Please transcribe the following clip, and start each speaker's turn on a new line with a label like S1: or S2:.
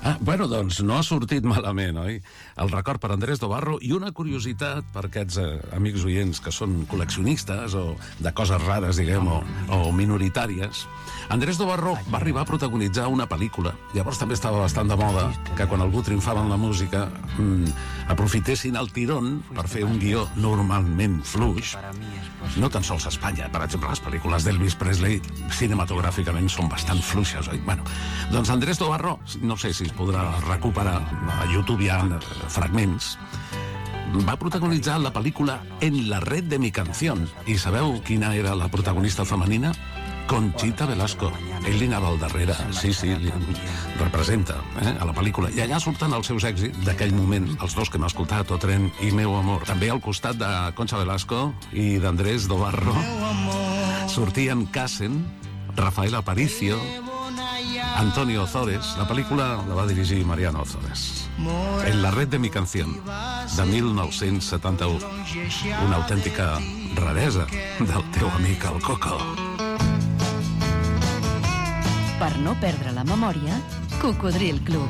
S1: Bueno, doncs no ha sortit malament, oi? El record per Andrés Dobarro i una curiositat per aquests amics oients que són col·leccionistes o de coses rares, diguem, o minoritàries. Andrés Dobarro va arribar a protagonitzar una pel·lícula. Llavors també estava bastant de moda que quan algú triomfava en la música aprofitessin el tirón per fer un guió normalment fluix. No tan sols a Espanya. Per exemple, les pel·lícules d'Elvis Presley cinematogràficament són bastant fluixes, oi? Bueno, doncs Andrés Dobarro, no sé si es podrà recuperar, a YouTube hi ha fragments, va protagonitzar la pel·lícula En la red de mi canción. I sabeu quina era la protagonista femenina? Conchita Velasco. Ell li anava al darrere, sí, li representa a la pel·lícula. I allà surten els seus èxits d'aquell moment, els dos que hem escoltat, O tren i Meu amor. També al costat de Concha Velasco i d'Andrés Dobarro sortien Cassen, Rafael Aparicio, Antonio Ozores. La pel·lícula la va dirigir Mariano Ozores. En la red de mi canción, de 1971. Una autèntica raresa del teu amic el Coco.
S2: Per no perdre la memòria, Cocodril Club.